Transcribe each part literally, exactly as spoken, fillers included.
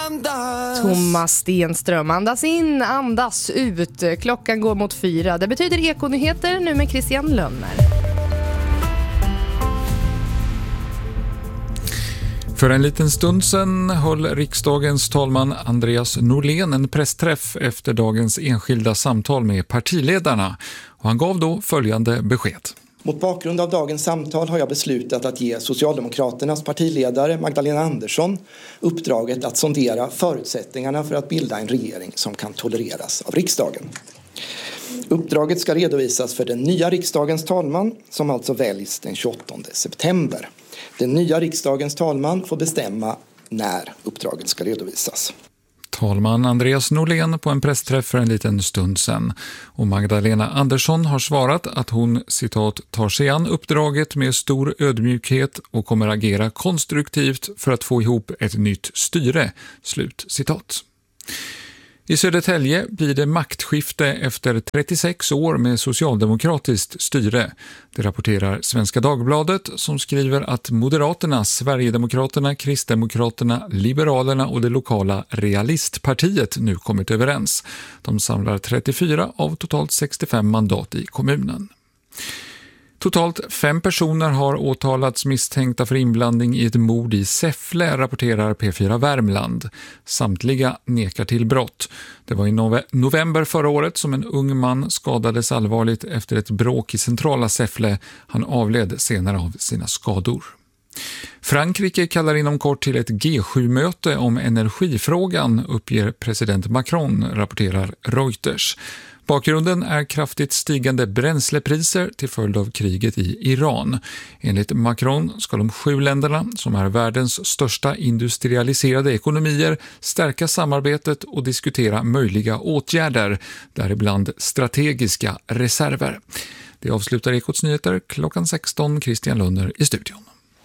andas. Thomas Stenström, andas in, andas ut. Klockan går mot fyra. Det betyder Ekonyheter nu med Christian Lönner. För en liten stund sedan höll riksdagens talman Andreas Norlén en pressträff efter dagens enskilda samtal med partiledarna. Och han gav då följande besked. Mot bakgrund av dagens samtal har jag beslutat att ge Socialdemokraternas partiledare Magdalena Andersson uppdraget att sondera förutsättningarna för att bilda en regering som kan tolereras av riksdagen. Uppdraget ska redovisas för den nya riksdagens talman som alltså väljs den tjugoåttonde september. Den nya riksdagens talman får bestämma när uppdraget ska redovisas. Talman Andreas Norlén på en pressträff för en liten stund sedan. Och Magdalena Andersson har svarat att hon, citat, tar sig an uppdraget med stor ödmjukhet och kommer agera konstruktivt för att få ihop ett nytt styre, slut citat. I Södertälje blir det maktskifte efter trettiosex år med socialdemokratiskt styre. Det rapporterar Svenska Dagbladet som skriver att Moderaterna, Sverigedemokraterna, Kristdemokraterna, Liberalerna och det lokala Realistpartiet nu kommit överens. De samlar trettiofyra av totalt sextiofem mandat i kommunen. Totalt fem personer har åtalats misstänkta för inblandning i ett mord i Säffle, rapporterar P fyra Värmland. Samtliga nekar till brott. Det var i nove- november förra året som en ung man skadades allvarligt efter ett bråk i centrala Säffle. Han avled senare av sina skador. Frankrike kallar inom kort till ett G sju-möte om energifrågan, uppger president Macron, rapporterar Reuters. Bakgrunden är kraftigt stigande bränslepriser till följd av kriget i Iran. Enligt Macron ska de sju länderna, som är världens största industrialiserade ekonomier, stärka samarbetet och diskutera möjliga åtgärder, däribland strategiska reserver. Det avslutar Ekots nyheter klockan sexton. Christian Lönner i studion.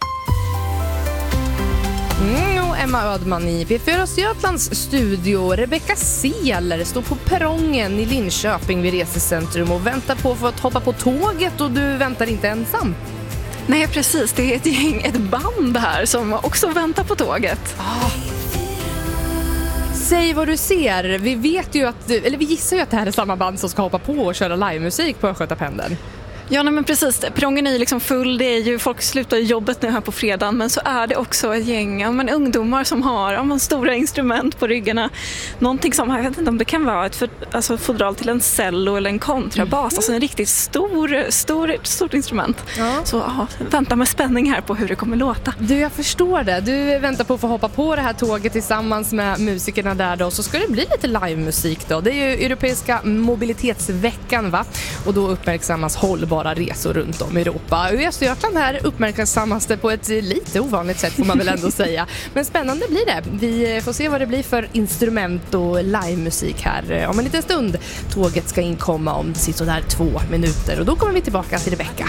Mm, och Emma Ödman i P fyra Östergötlands studio. Rebecca Seeler står på perrongen i Linköping vid resecentrum och väntar på för att hoppa på tåget, och du väntar inte ensam. Nej, precis. Det är ett gäng, ett band här som också väntar på tåget. Ah. Säg vad du ser. Vi vet ju att, eller vi gissar ju att det här är samma band som ska hoppa på och köra livemusik på Östgötapendeln. Ja, nej, men precis. Perrongen är ju liksom full. Det är ju, folk slutar jobbet nu här på fredagen, men så är det också ett gäng ja, men ungdomar som har ja, men stora instrument på ryggarna. Någonting som, jag vet inte om det kan vara ett för, alltså, fodral till en cello eller en kontrabas. Mm. Alltså en riktigt stor, stor, stort instrument. Ja. Så ja, vänta med spänning här på hur det kommer låta. Du, jag förstår det. Du väntar på att få hoppa på det här tåget tillsammans med musikerna där då. Så ska det bli lite livemusik då. Det är ju Europeiska mobilitetsveckan, va? Och då uppmärksammas hållbar resor runt om i Europa. I Östergötland här uppmärksammas det på ett lite ovanligt sätt, får man väl ändå säga. Men spännande blir det. Vi får se vad det blir för instrument och livemusik här om en liten stund. Tåget ska inkomma om sådär två minuter och då kommer vi tillbaka till Rebecca.